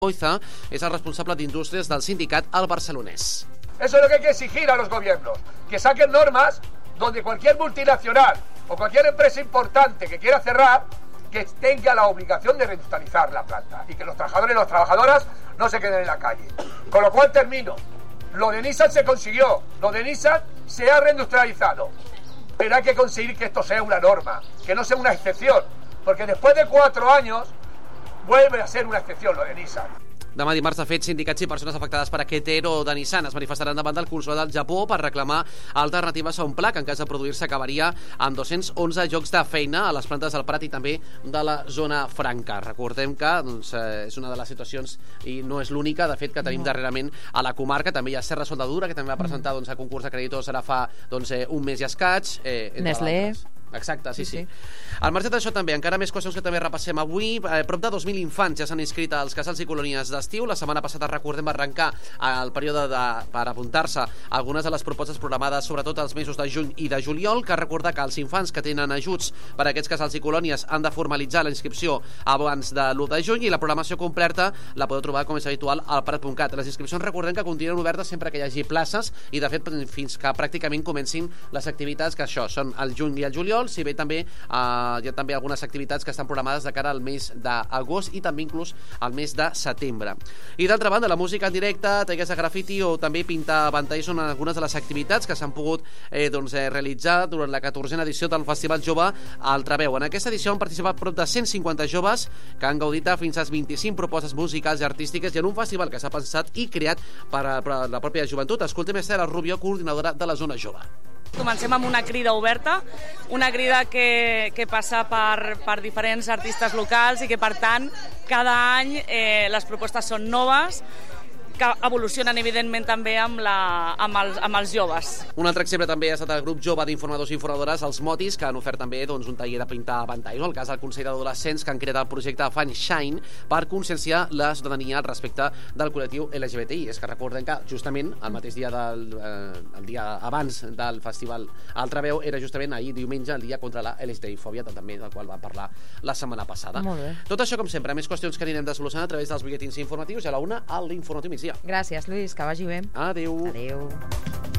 Boiza és el responsable d'Indústries del sindicat al barcelonès. Eso es lo que hay que exigir a los gobiernos, que saquen normas donde cualquier multinacional o cualquier empresa importante que quiera cerrar, que tenga la obligación de reindustrializar la planta y que los trabajadores y las trabajadoras no se queden en la calle. Con lo cual termino. Lo de Nissan se consiguió, lo de Nissan se ha reindustrializado, pero hay que conseguir que esto sea una norma, que no sea una excepción, porque después de 4 años vuelve a ser una excepción lo de Nissan. Demà dimarts, de fet, sindicats i persones afectades per aquest ERO de Nissan es manifestaran davant del consolat del Japó per reclamar alternatives a un pla que, en cas de produir-se, acabaria amb 211 llocs de feina a les plantes del Prat i també de la zona franca. Recordem que és una de les situacions, i no és l'única, de fet, que tenim darrerament a la comarca. També hi ha Serra Soldadura, que també va presentar el concurs de creditors ara fa un mes i escaig. Nestlé. Exacte, sí. Al marge d'això també, encara més qüestions que també repassem avui. Prop de 2.000 infants ja s'han inscrit als casals i colònies d'estiu. La setmana passada, recordem, va arrencar el període per apuntar-se a algunes de les propostes programades, sobretot els mesos de juny i de juliol, que recordar que els infants que tenen ajuts per a aquests casals i colònies han de formalitzar la inscripció abans de l'1 de juny i la programació completa la podeu trobar, com és habitual, al prat.cat. Les inscripcions, recordem que continuen obertes sempre que hi hagi places i, de fet, fins que pràcticament comencin les activitats, que això són el juny i el juliol, si bé també hi ha també algunes activitats que estan programades de cara al mes d'agost i també inclús al mes de setembre. I d'altra banda, la música en directe, tallers de grafiti o també pintar ventalls són algunes de les activitats que s'han pogut realitzar durant la 14a edició del Festival Jove al Traveu. En aquesta edició han participat prop de 150 joves que han gaudit de fins a 25 propostes musicals i artístiques i en un festival que s'ha pensat i creat per la pròpia joventut. Escoltem a Estela Rubio, coordinadora de la Zona Jove. Comencem amb una crida oberta, una crida que passa per diferents artistes locals i que, per tant, cada any les propostes són noves, que evolucionen, evidentment, també amb els joves. Un altre exemple també ha estat el grup jove d'informadors i informadores, els Motis, que han ofert també un taller de pintar ventalls. El cas del Consell d'Adolescents, que han creat el projecte Fan Shine per conscienciar la ciutadania al respecte del col·lectiu LGBTI. És que recordem que justament el mateix dia el dia abans del festival al Traveu era justament ahir, diumenge, el dia contra la LGTBI-fòbia, també del qual vam parlar la setmana passada. Molt bé. Tot això, com sempre, més qüestions que anirem desglossant a través dels butlletins informatius i a la una a l'Informatiu Migdia. Gràcies, Lluís, que vagi bé. Adéu. Adéu.